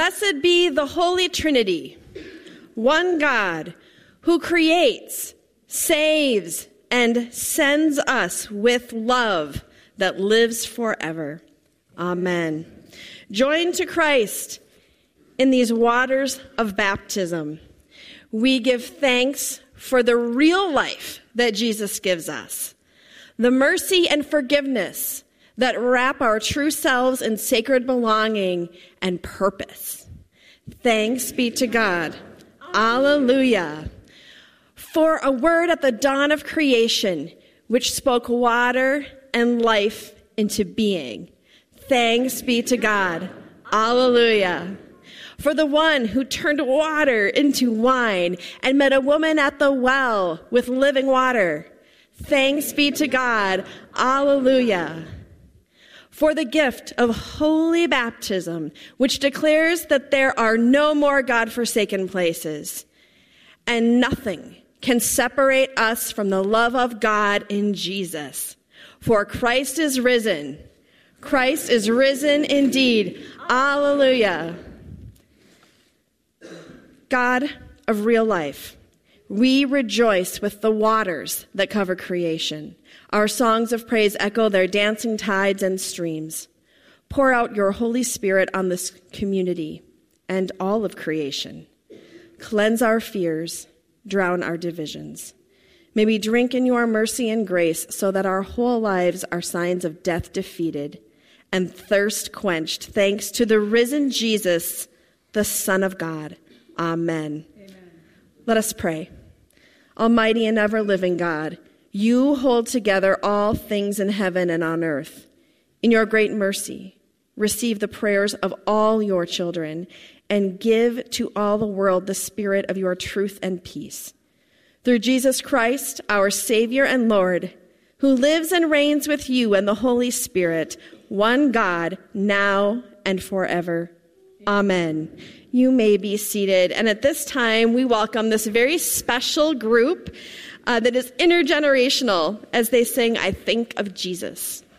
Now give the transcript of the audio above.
Blessed be the Holy Trinity, one God, who creates, saves, and sends us with love that lives forever. Amen. Joined to Christ in these waters of baptism, we give thanks for the real life that Jesus gives us, the mercy and forgiveness that wrap our true selves in sacred belonging and purpose. Thanks be to God. Alleluia. For a word at the dawn of creation, which spoke water and life into being. Thanks be to God. Alleluia. For the one who turned water into wine and met a woman at the well with living water. Thanks be to God. Alleluia. For the gift of holy baptism, which declares that there are no more God-forsaken places, and nothing can separate us from the love of God in Jesus. For Christ is risen. Christ is risen indeed. Alleluia. God of real life, we rejoice with the waters that cover creation. Our songs of praise echo their dancing tides and streams. Pour out your Holy Spirit on this community and all of creation. Cleanse our fears, drown our divisions. May we drink in your mercy and grace so that our whole lives are signs of death defeated and thirst quenched, thanks to the risen Jesus, the Son of God. Amen. Amen. Let us pray. Almighty and ever-living God, you hold together all things in heaven and on earth. In your great mercy, receive the prayers of all your children and give to all the world the spirit of your truth and peace. Through Jesus Christ, our Savior and Lord, who lives and reigns with you and the Holy Spirit, one God, now and forever. Amen. You may be seated. And at this time, we welcome this very special group that is intergenerational as they sing, I Think of Jesus.